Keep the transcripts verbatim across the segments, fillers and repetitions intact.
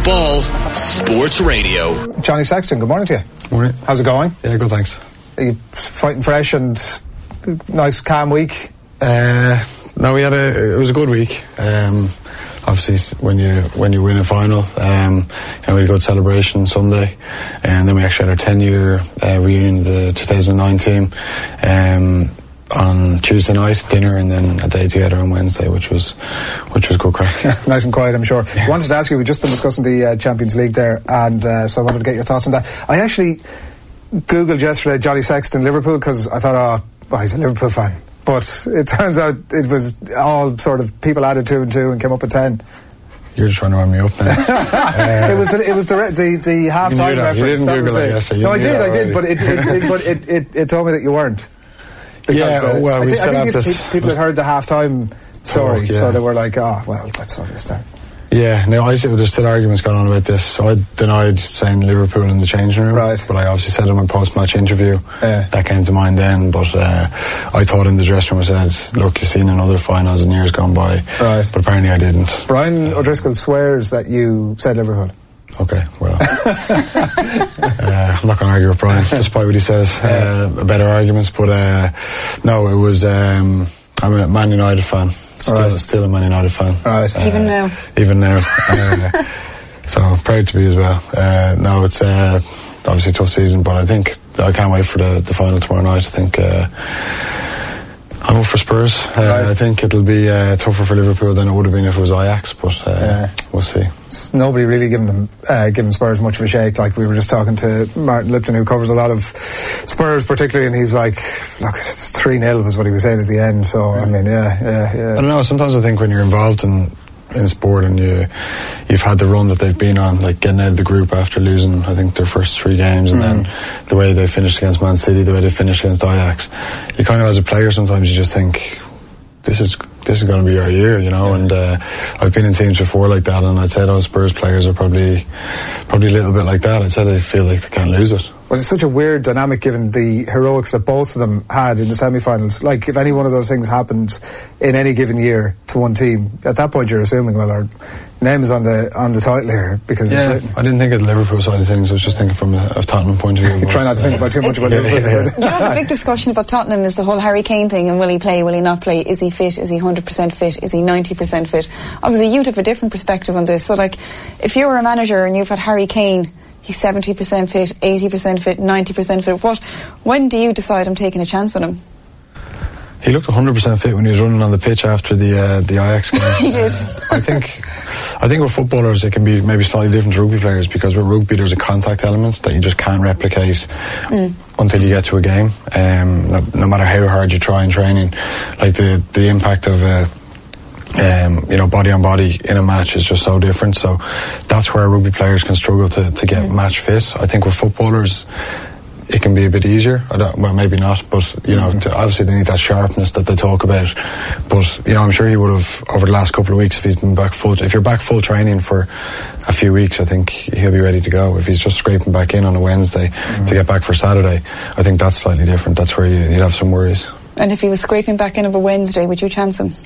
Ball Sports Radio. Johnny Sexton, good morning to you. Morning. How's it going? Yeah, good, thanks. Are you fighting fresh and nice, calm week? Uh, no, we had a. It was a good week. Um, obviously, when you when you win a final, um, you know, we had a good celebration Sunday, and then we actually had our ten-year uh, reunion of the two thousand nine team. Um, on Tuesday night, dinner, and then a day together on Wednesday, which was which was good crack. Nice and quiet, I'm sure. Yeah. I wanted to ask you, we've just been discussing the uh, Champions League there, and uh, so I wanted to get your thoughts on that. I actually googled yesterday Johnny Sexton Liverpool, because I thought, oh, well, he's a Liverpool fan, but it turns out it was all sort of people added two and two and came up with ten. You're just trying to wind me up now. uh, it was the, it was the the, the half time reference. You didn't that Google was that the, yesterday. No, I did, I did, but it, it, it but it, it, it told me that you weren't. Because, yeah, well, uh, we I, still th- I have think this. People, people had heard the half-time story, talk, yeah. so they were like, "Oh, well, that's obvious then." Yeah, no, I see there's still arguments going on about this. So I denied saying Liverpool in the changing room, right? But I obviously said in my post-match interview yeah. that came to mind then. But uh, I thought in the dressing room, I said, "Look, you've seen in other finals in years gone by," right? But apparently I didn't. Brian O'Driscoll swears that you said Liverpool. Okay, well, uh, I'm not going to argue with Brian, despite what he says uh, about our arguments. But uh, no, it was. Um, I'm a Man United fan. Still, right. still a Man United fan. Right. Uh, even now. Even now. uh, so proud to be as well. Uh, no, it's uh, obviously a tough season, but I think I can't wait for the, the final tomorrow night. I think. Uh, I'm up for Spurs. Uh, right. I think it'll be uh, tougher for Liverpool than it would have been if it was Ajax, but uh, yeah. we'll see. It's nobody really giving them uh, giving Spurs much of a shake. Like we were just talking to Martin Lipton, who covers a lot of Spurs particularly, and he's like, look, it's three nil was what he was saying at the end. So yeah. I mean, yeah, yeah, yeah. I don't know, sometimes I think when you're involved in in sport and you you've had the run that they've been on, like getting out of the group after losing I think their first three games, and mm. then the way they finished against Man City, the way they finished against Ajax, you kind of as a player sometimes you just think this is this is going to be our year, you know. Yeah. And uh, I've been in teams before like that, and I'd say those Spurs players are probably probably a little bit like that. I'd say they feel like they can't lose it. Well, it's such a weird dynamic given the heroics that both of them had in the semi-finals. Like, if any one of those things happens in any given year to one team, at that point you're assuming, well, our name is on the on the title here because yeah, it's written. I didn't think of the Liverpool side of things. I was just thinking from a, a Tottenham point of view. You try not to think about too much about yeah, Liverpool. Yeah, yeah. Do you know the big discussion about Tottenham is the whole Harry Kane thing, and will he play, will he not play? Is he fit? Is he one hundred percent fit? Is he ninety percent fit? Obviously, you'd have a different perspective on this. So, like, if you were a manager and you've had Harry Kane, he's seventy percent fit, eighty percent fit, ninety percent fit. What? When do you decide I'm taking a chance on him? He looked one hundred percent fit when he was running on the pitch after the uh, the Ajax game. He did. Uh, I think, I think with footballers it can be maybe slightly different to rugby players, because with rugby there's a contact element that you just can't replicate mm. until you get to a game. Um, no, no matter how hard you try in training, like the the impact of. Uh, Um, you know, body on body in a match is just so different. So that's where rugby players can struggle to, to get mm. match fit. I think with footballers it can be a bit easier. I don't, well, maybe not, but you know, mm. to, obviously they need that sharpness that they talk about. But you know, I'm sure he would have over the last couple of weeks if he's been back full. If you're back full training for a few weeks, I think he'll be ready to go. If he's just scraping back in on a Wednesday mm. to get back for Saturday, I think that's slightly different. That's where you, you'd have some worries. And if he was scraping back in of a Wednesday, would you chance him?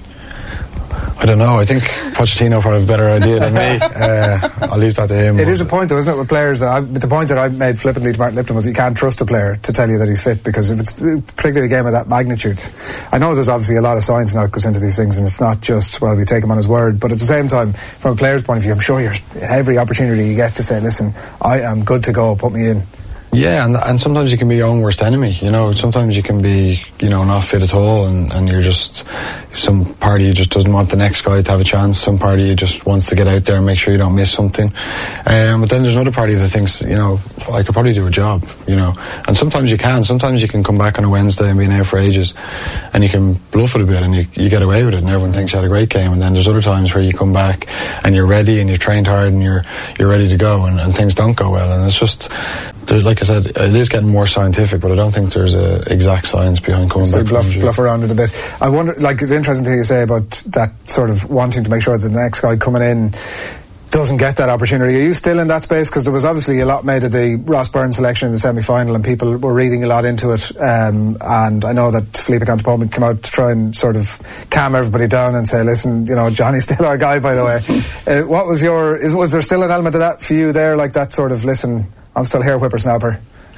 I don't know. I think Pochettino probably has a better idea than me. Uh, I'll leave that to him. It is a point, though, isn't it, with players? Uh, the point that I made flippantly to Martin Lipton was you can't trust a player to tell you that he's fit, because if it's particularly a game of that magnitude, I know there's obviously a lot of science now that goes into these things, and it's not just, well, we take him on his word, but at the same time, from a player's point of view, I'm sure you're every opportunity you get to say, listen, I am good to go, put me in. Yeah, and and sometimes you can be your own worst enemy, you know. Sometimes you can be, you know, not fit at all, and, and you're just, some party just doesn't want the next guy to have a chance, some party just wants to get out there and make sure you don't miss something. Um, but then there's another party that thinks, you know, I could probably do a job, you know. And sometimes you can, sometimes you can come back on a Wednesday and be out for ages, and you can bluff it a bit and you, you get away with it and everyone thinks you had a great game. And then there's other times where you come back and you're ready and you've trained hard and you're you're ready to go, and, and things don't go well. And it's just, like I said, it is getting more scientific, but I don't think there's a exact science behind coming so back. Bluff, from bluff around it a bit. I wonder, like, it's interesting to hear you say about that sort of wanting to make sure that the next guy coming in doesn't get that opportunity. Are you still in that space? Because there was obviously a lot made of the Ross Byrne selection in the semi-final, and people were reading a lot into it. Um, and I know that Felipe Cantapoma came out to try and sort of calm everybody down and say, listen, you know, Johnny's still our guy, by the way. uh, what was your, is, was there still an element of that for you there, like that sort of, listen, I'm still here, whippersnapper?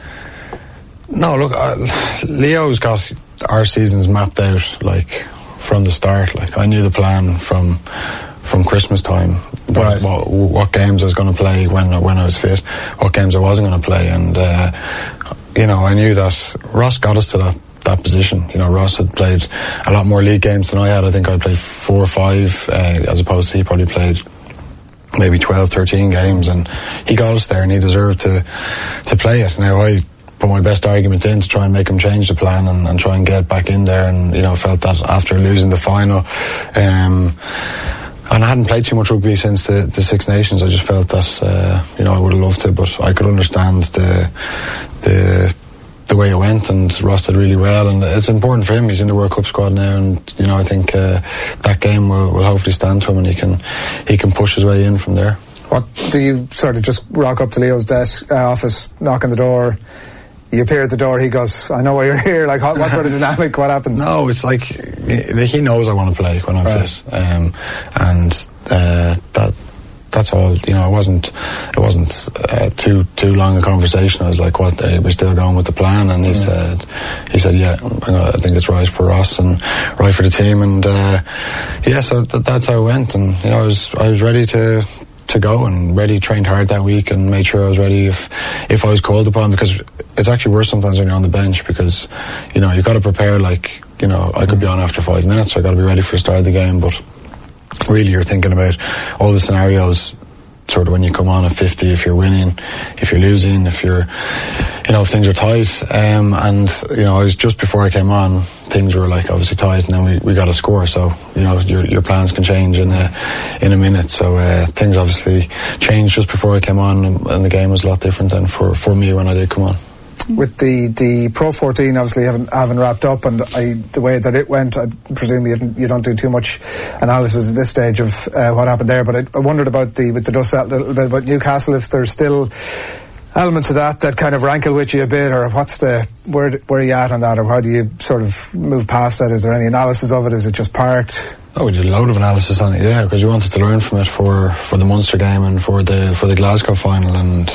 No, look, uh, Leo's got our seasons mapped out, like, from the start. Like, I knew the plan from from Christmas time, right. what, what games I was going to play when when I was fit, what games I wasn't going to play, and uh, you know, I knew that Ross got us to that that position. You know, Ross had played a lot more league games than I had. I think I played four or five, uh, as opposed to he probably played maybe twelve, thirteen games, and he got us there, and he deserved to to play it. Now I put my best argument in to try and make him change the plan and, and try and get back in there, and you know, felt that after losing the final, um, and I hadn't played too much rugby since the, the Six Nations, I just felt that uh, you know, I would have loved to, but I could understand the the the way it went, and Ross did really well, and it's important for him. He's in the World Cup squad now, and you know, I think uh, that game will, will hopefully stand to him, and he can he can push his way in from there. What do you sort of just rock up to Leo's desk uh, office, knock on the door? You appear at the door, he goes, I know why you're here. Like, what, what sort of dynamic, what happens? No, it's like, he knows I want to play when I'm right. fit. Um, and uh, that that's all, you know, it wasn't, it wasn't uh, too too long a conversation. I was like, what, are we still going with the plan? And he yeah. said, he said, yeah, I think it's right for us and right for the team. And uh, yeah, so th- that's how it went. And, you know, I was, I was ready to, to go and ready, trained hard that week and made sure I was ready if if I was called upon, because it's actually worse sometimes when you're on the bench, because you know, you've got to prepare. Like, you know, I could be on after five minutes, so I got to be ready for the start of the game, but really you're thinking about all the scenarios sort of when you come on at fifty, if you're winning, if you're losing, if you're, you know, if things are tight. Um, and, you know, I was just before I came on, things were like obviously tight, and then we, we got a score. So, you know, your your plans can change in a, in a minute. So uh, things obviously changed just before I came on, and, and the game was a lot different than for, for me when I did come on. With the, the Pro fourteen obviously haven't, haven't wrapped up, and I, the way that it went, I presume you, you don't do too much analysis at this stage of uh, what happened there, but I, I wondered about the, with the dust a little bit about Newcastle, if there's still elements of that that kind of rankle with you a bit, or what's the, where, where are you at on that, or how do you sort of move past that? Is there any analysis of it? Is it just parked? Oh, we did a load of analysis on it, yeah, because we wanted to learn from it for, for the Munster game and for the for the Glasgow final, and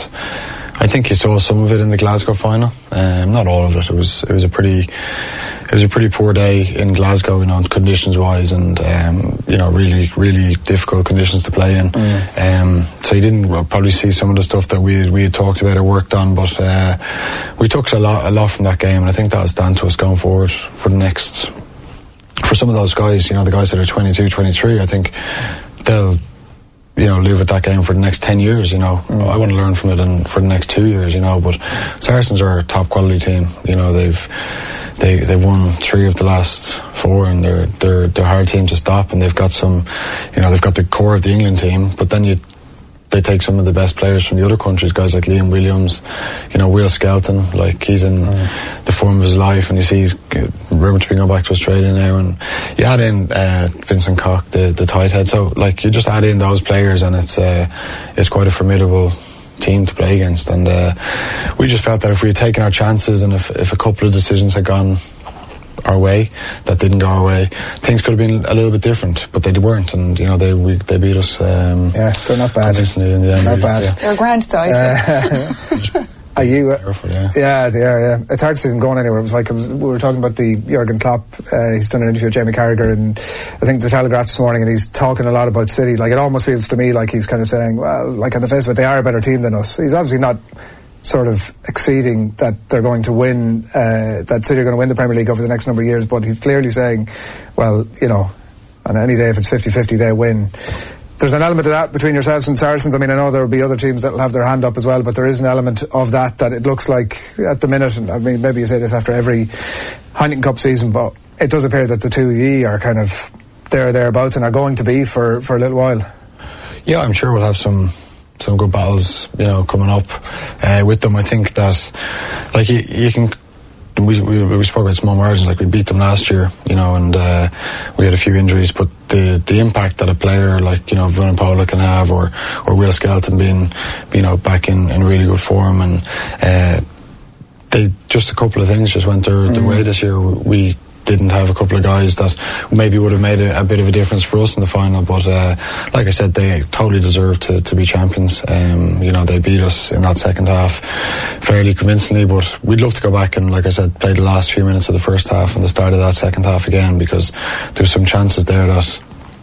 I think you saw some of it in the Glasgow final. Um, not all of it. It was it was a pretty it was a pretty poor day in Glasgow, you know, conditions wise, and um, you know, really really difficult conditions to play in. Mm. Um, so you didn't probably see some of the stuff that we had, we had talked about or worked on, but uh, we took a lot a lot from that game, and I think that'll stand to us going forward for the next. For some of those guys, you know, the guys that are twenty-two, twenty-three, I think they'll, you know, live with that game for the next ten years, you know. Mm. I want to learn from it and for the next two years, you know, but Saracens are a top quality team. You know, they've they they've won three of the last four, and they're they're they're a hard team to stop, and they've got some, you know, they've got the core of the England team, but then you they take some of the best players from the other countries, guys like Liam Williams, you know, Will Skelton, like he's in mm. the form of his life, and you see he's rumoured to be going back to Australia now, and you add in uh, Vincent Koch, the, the tight head, so like you just add in those players, and it's uh, it's quite a formidable team to play against, and uh, we just felt that if we had taken our chances, and if, if a couple of decisions had gone our way that didn't go our way, things could have been a little bit different, but they weren't, and you know, they we, they beat us um, yeah, they're not bad in the end. Not bad. Yeah. They're a grand side. Uh, are you uh, careful, yeah. yeah they are, yeah. It's hard to see them going anywhere. It was like, it was, we were talking about the Jurgen Klopp, uh, he's done an interview with Jamie Carragher, and I think the Telegraph this morning, and he's talking a lot about City. Like, it almost feels to me like he's kind of saying, well, like on the face of it, they are a better team than us. He's obviously not sort of exceeding that they're going to win, uh, that City are going to win the Premier League over the next number of years, but he's clearly saying, well, you know, on any day if it's fifty-fifty they win. There's an element of that between yourselves and Saracens. I mean, I know there will be other teams that will have their hand up as well, but there is an element of that that it looks like at the minute, and I mean, maybe you say this after every Heineken Cup season, but it does appear that the two of you are kind of there thereabouts and are going to be for, for a little while. Yeah, I'm sure we'll have some some good battles, you know, coming up uh, with them. I think that, like, you, you can we, we we spoke about small margins. Like we beat them last year, you know, and uh, we had a few injuries, but the the impact that a player like, you know, Vunipola can have, or or Will Skelton being, you know, back in, in really good form, and uh, they just a couple of things just went their, their mm. way this year. We didn't have a couple of guys that maybe would have made a, a bit of a difference for us in the final, but uh, like I said, they totally deserve to, to be champions. Um, you know, they beat us in that second half fairly convincingly, but we'd love to go back and, like I said, play the last few minutes of the first half and the start of that second half again, because there's some chances there that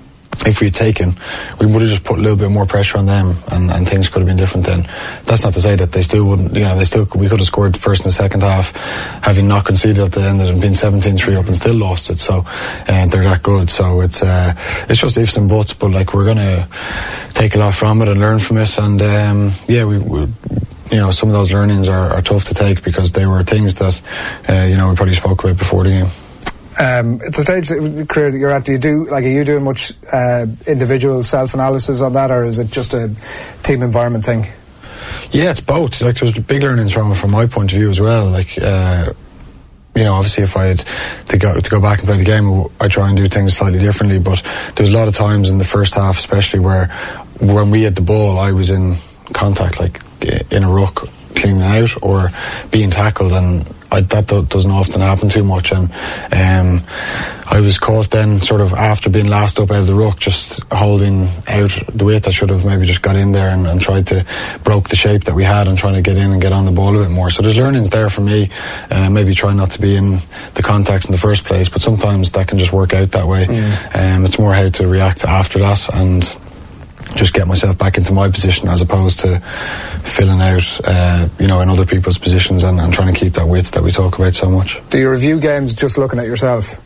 if we had taken, we would have just put a little bit more pressure on them, and, and things could have been different then. That's not to say that they still wouldn't, you know, they still, we could have scored first and the second half, having not conceded at the end and been seventeen three up and still lost it, so uh, they're that good. So it's uh, it's just ifs and buts, but like, we're going to take a lot from it and learn from it, and um, yeah, we, we you know, some of those learnings are, are tough to take, because they were things that uh, you know, we probably spoke about before the game. Um, at the stage of the career that you're at, do you do, like, are you doing much uh, individual self-analysis on that, or is it just a team environment thing? Yeah, it's both. Like, there's big learnings from from my point of view as well. Like, uh, you know, obviously if I had to go to go back and play the game, I try and do things slightly differently. But there's a lot of times in the first half, especially, where when we had the ball, I was in contact, like in a ruck, cleaning out or being tackled, and I, that do, doesn't often happen too much, and um, I was caught then sort of after being last up out of the ruck, just holding out the weight. I should have maybe just got in there and, and tried to broke the shape that we had and trying to get in and get on the ball a bit more. So there's learnings there for me, uh, maybe try not to be in the contacts in the first place, but sometimes that can just work out that way. Mm. Um, it's more how to react after that and just get myself back into my position, as opposed to filling out, uh, you know, in other people's positions and, and trying to keep that width that we talk about so much. Do you review games just looking at yourself?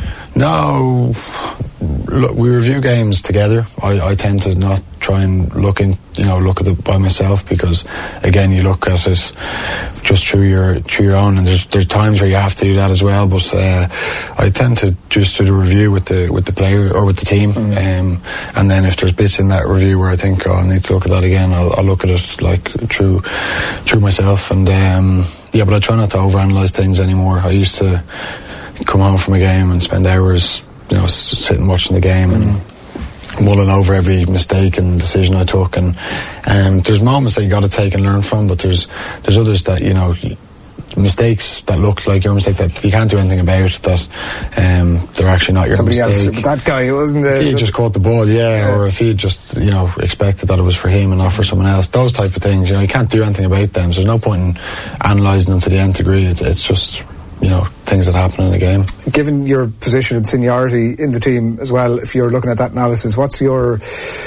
No, look, we review games together. I, I tend to not try and look in, you know, look at it by myself, because again, you look at it just through your through your own, and there's there's times where you have to do that as well. But uh, I tend to just do the review with the with the player or with the team, mm. um, and then if there's bits in that review where I think, oh, I need to look at that again, I'll, I'll look at it like through through myself. And um, yeah, but I try not to overanalyze things anymore. I used to come home from a game and spend hours, you know, sitting watching the game and mm. mulling over every mistake and decision I took. And um, there's moments that you got to take and learn from, but there's there's others that, you know, mistakes that look like your mistake that you can't do anything about, that um, they're actually not your Somebody mistake. Else, that guy wasn't the, if he had just caught the ball, yeah, yeah, or if he had just, you know, expected that it was for him and not for someone else, those type of things, you know, you can't do anything about them, so there's no point in analysing them to the nth degree. It's, it's just, you know, things that happen in a game. Given your position and seniority in the team as well, if you're looking at that analysis, what's your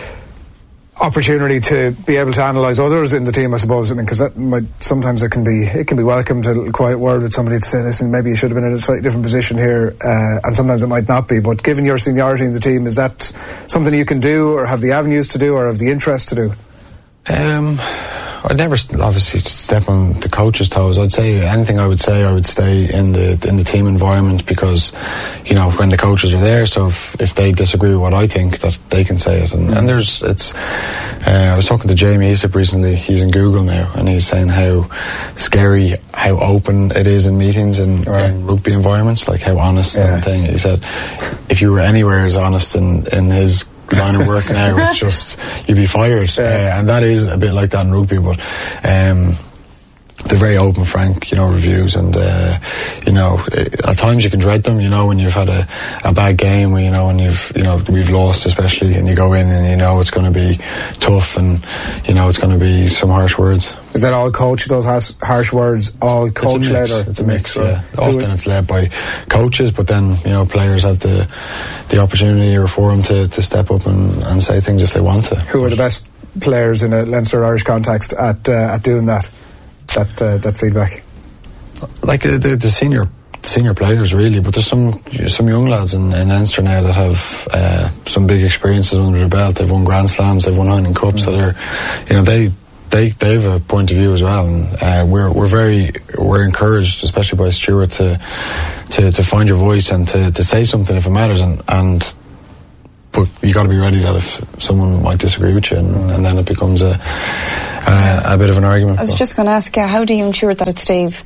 opportunity to be able to analyse others in the team, I suppose? I mean, because that might, sometimes it can be it can be welcome to a little quiet word with somebody to say, listen, maybe you should have been in a slightly different position here, uh, and sometimes it might not be. But given your seniority in the team, is that something you can do, or have the avenues to do, or have the interest to do? Um... I'd never obviously step on the coach's toes. I'd say anything I would say, I would stay in the in the team environment, because, you know, when the coaches are there, so if, if they disagree with what I think, that they can say it. And, mm-hmm. and there's, it's, uh, I was talking to Jamie Easop recently, he's in Google now, and he's saying how scary, how open it is in meetings in, right. in rugby environments, like how honest yeah. and thing. He said, if you were anywhere as honest in, in his line of work now, it's just, you'd be fired. Yeah. Uh, and that is a bit like that in rugby, but um, they're very open, frank, you know, reviews, and uh, you know, at times you can dread them, you know, when you've had a, a bad game, you know, and you've, you know, we've lost especially, and you go in and you know it's going to be tough, and you know it's going to be some harsh words. Is that all coach, those harsh, harsh words, all coach led? Or it's a mix, yeah. Often it's led by coaches, but then, you know, players have the the opportunity or forum to, to step up and, and say things if they want to. Who are the best players in a Leinster Irish context at uh, at doing that, that uh, that feedback? Like uh, the, the senior senior players, really, but there's some some young lads in, in Leinster now that have uh, some big experiences under their belt. They've won Grand Slams, they've won Heineken Cups, mm. so they're, you know, they They they have a point of view as well, and uh, we're we're very we're encouraged, especially by Stuart, to to, to find your voice and to, to say something if it matters, and, and but you got to be ready that if someone might disagree with you, and, and then it becomes a, a a bit of an argument. I was just going to ask, uh, how do you ensure that it stays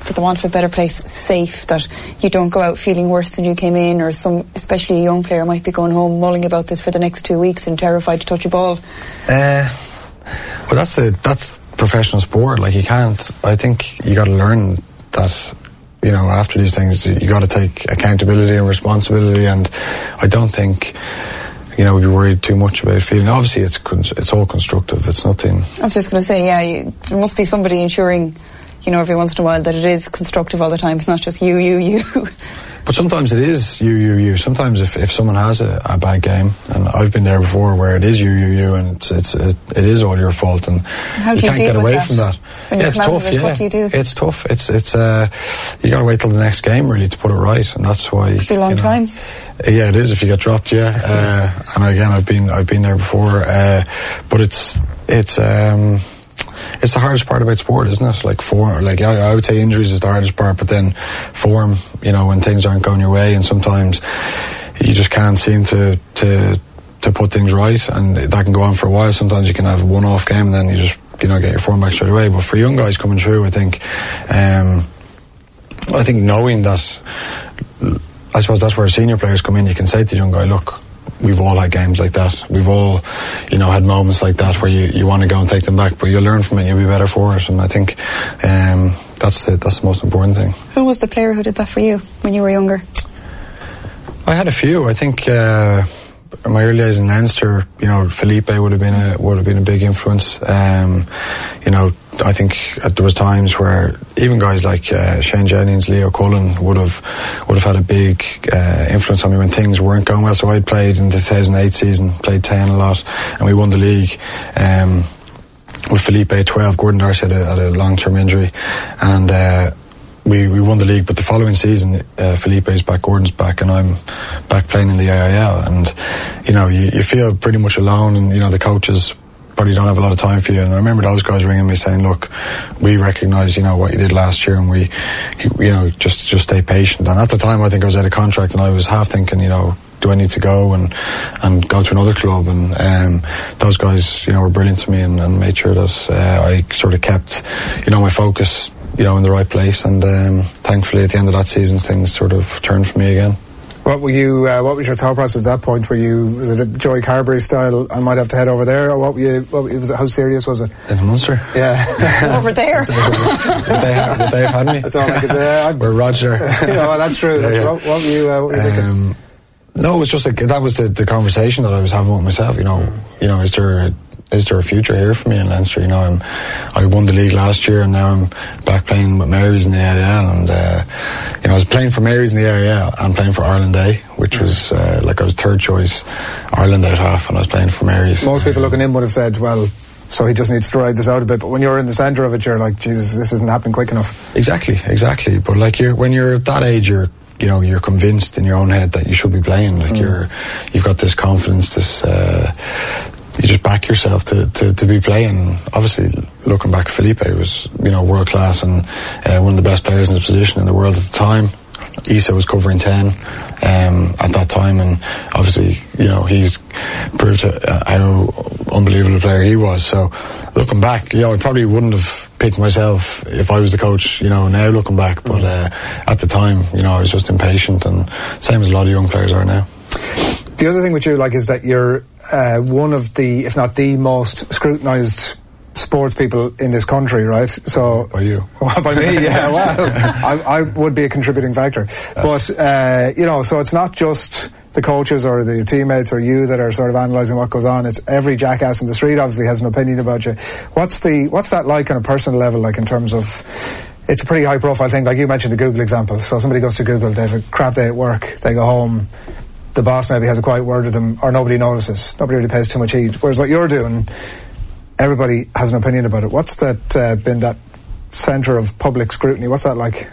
for the want of a better place, safe, that you don't go out feeling worse than you came in, or some, especially a young player, might be going home mulling about this for the next two weeks and terrified to touch a ball? Uh, well, that's the that's professional sport. Like, you can't. I think you got to learn that. You know, after these things, you got to take accountability and responsibility. And I don't think, you know, we'd be worried too much about feeling. Obviously, it's it's all constructive. It's nothing. I was just going to say, yeah, you, there must be somebody ensuring, you know, every once in a while that it is constructive all the time. It's not just you, you, you. But sometimes it is you, you, you. Sometimes if, if someone has a, a bad game, and I've been there before, where it is you, you, you, and it's it's it, it is all your fault, and How do you you can't deal get with away that? from that. When Yeah, you it's come out of tough. it, Yeah, what do you do? It's tough. It's it's uh, you got to wait till the next game really to put it right, and that's why. It'd be a long you know, time. Yeah, it is if you get dropped. Yeah, uh, and again, I've been I've been there before, uh, but it's it's. Um, It's the hardest part about sport, isn't it? Like form, like I, I would say injuries is the hardest part, but then form, you know, when things aren't going your way, and sometimes you just can't seem to to to put things right, and that can go on for a while. Sometimes you can have a one-off game, and then you just, you know, get your form back straight away. But for young guys coming through, I think, um, I think knowing that, I suppose that's where senior players come in. You can say to the young guy, look, we've all had games like that. We've all, you know, had moments like that where you, you want to go and take them back, but you'll learn from it and you'll be better for it. And I think um, that's the that's the most important thing. Who was the player who did that for you when you were younger? I had a few. I think uh, in my early days in Leinster, you know, Felipe would have been a would have been a big influence. Um, you know, I think there was times where even guys like uh, Shane Jennings, Leo Cullen would have would have had a big uh, influence on me when things weren't going well. So I played in the two thousand eight season, played ten a lot, and we won the league. Um, with Felipe at twelve, Gordon Darcy had a, had a long-term injury, and uh, we we won the league. But the following season, uh, Felipe's back, Gordon's back, and I'm back playing in the A I L. And you know, you, you feel pretty much alone, and you know the coaches probably don't have a lot of time for you. And I remember those guys ringing me saying, look, we recognise, you know, what you did last year, and we, you know, just just stay patient. And at the time, I think I was out of contract, and I was half thinking, you know, do I need to go and and go to another club? And um, those guys, you know, were brilliant to me, and, and made sure that uh, I sort of kept, you know, my focus, you know, in the right place. And um, thankfully, at the end of that season, things sort of turned for me again. What were you? Uh, what was your thought process at that point? Were you, was it a Joey Carberry style? I might have to head over there, or what were you? What was it, how serious was it? In Munster. Yeah, over there. would, they have, would they have had me? That's all I could say. We're Roger. Yeah, well, that's true. That's, yeah, yeah. What, what were you? Uh, what were you thinking? Um, no, it was just like that was the, the conversation that I was having with myself. You know, you know, is there is there a future here for me in Leinster? You know, I'm I won the league last year, and now I'm back playing with Mary's in the A I L, and uh, you know, I was playing for Mary's in the A I L and playing for Ireland A, which was uh, like I was third choice Ireland out half, and I was playing for Mary's. Most people looking in would have said, well, so he just needs to ride this out a bit. But when you're in the centre of it, you're like, Jesus, this isn't happening quick enough. Exactly, exactly. But like you're when you're at that age, you're you know you're convinced in your own head that you should be playing. Like mm. you're you've got this confidence, this. Uh, You just back yourself to, to, to be playing. Obviously, looking back, Felipe was, you know, world class and uh, one of the best players in his position in the world at the time. Issa was covering ten um, at that time, and obviously, you know, he's proved uh, how unbelievable a player he was. So, looking back, you know, I probably wouldn't have picked myself if I was the coach, you know, now looking back. But uh, at the time, you know, I was just impatient, and same as a lot of young players are now. The other thing with you, like, is that you're uh, one of the, if not the most scrutinised sports people in this country, right? So by you, well, by me, yeah. Well, I, I would be a contributing factor, uh, but uh, you know, so it's not just the coaches or the teammates or you that are sort of analysing what goes on. It's every jackass in the street obviously has an opinion about you. What's the what's that like on a personal level? Like in terms of, it's a pretty high profile thing. Like you mentioned the Google example. So somebody goes to Google, they have a crap day at work, they go home. The boss maybe has a quiet word with them, or nobody notices. Nobody really pays too much heed. Whereas what you're doing, everybody has an opinion about it. What's that uh, been that centre of public scrutiny? What's that like?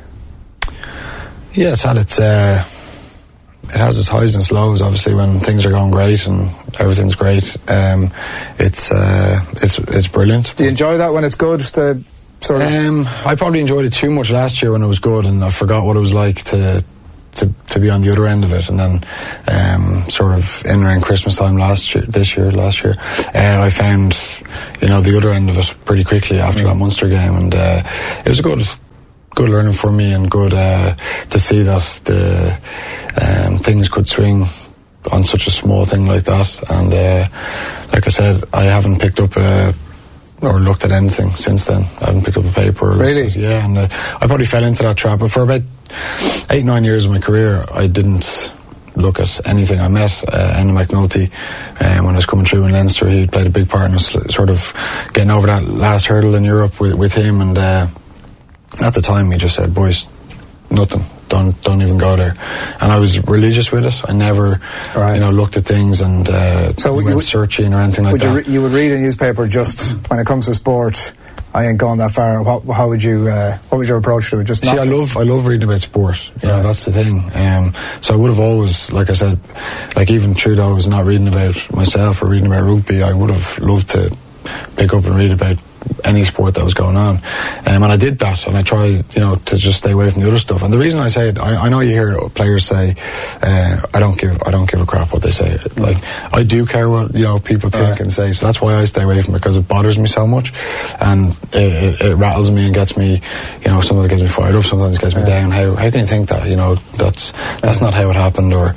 Yeah, it's had its. Uh, it has its highs and lows. Obviously, when things are going great and everything's great, um, it's uh, it's it's brilliant. Do you enjoy that when it's good? The sort of. Um, I probably enjoyed it too much last year when it was good, and I forgot what it was like to. To, to be on the other end of it, and then um, sort of in around Christmas time last year, this year, last year, uh, I found, you know, the other end of it pretty quickly after mm. that Munster game, and uh, it was a good, good learning for me, and good uh, to see that the um, things could swing on such a small thing like that. And uh, like I said, I haven't picked up a or looked at anything since then. I haven't picked up a paper. Or really? At, yeah, and uh, I probably fell into that trap. But for about eight, nine years of my career, I didn't look at anything. I met uh, Enda McNulty um, when I was coming through in Leinster. He played a big part in us sort of getting over that last hurdle in Europe with, with him. And uh, at the time, he just said, boys, nothing. Don't don't even go there. And I was religious with it. I never, right. you know, looked at things and uh, so went would, searching or anything like would that. You, re- you would read a newspaper just when it comes to sport. I ain't gone that far. What, how would you? Uh, what was your approach to it? Just not see, I love I love reading about sport. You right. know, that's the thing. Um, so I would have always, like I said, like even through though I was not reading about myself or reading about rugby, I would have loved to pick up and read about any sport that was going on, um, and I did that, and I tried, you know, to just stay away from the other stuff. And the reason I say it, I, I know you hear players say, uh, "I don't give, I don't give a crap what they say." Like I do care what you know people think right. and say, so that's why I stay away from it, because it bothers me so much, and it, it, it rattles me and gets me, you know, sometimes it gets me fired up, sometimes it gets me yeah. down. How how can you think that? You know, that's that's not how it happened. Or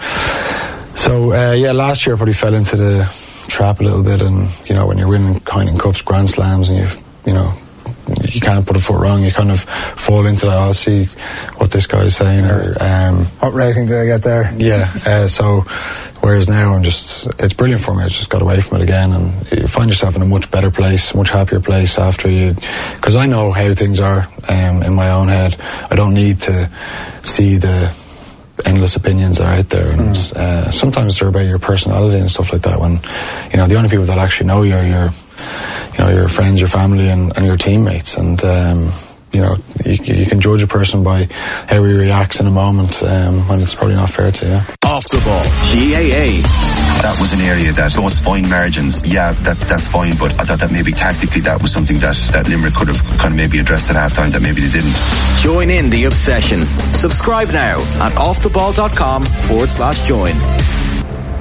so uh, yeah, last year I probably fell into the trap a little bit, and you know when you're winning Heineken Cups, Grand Slams, and you you know you can't put a foot wrong, you kind of fall into that. I'll see what this guy's saying, or um, what rating did I get there? Yeah, uh, so whereas now I'm just, it's brilliant for me. I just got away from it again, and you find yourself in a much better place, much happier place after you, because I know how things are um, in my own head. I don't need to see the endless opinions that are out there, and mm. uh, sometimes they're about your personality and stuff like that, when you know the only people that actually know you are your you know your friends, your family, and, and your teammates. And um, you know you, you can judge a person by how he reacts in a moment, um, when it's probably not fair to you. Off the ball, G A A. That was an area that those fine margins, yeah, that that's fine, but I thought that maybe tactically that was something that, that Limerick could have kind of maybe addressed at half-time that maybe they didn't. Join in the obsession. Subscribe now at offtheball.com forward slash join.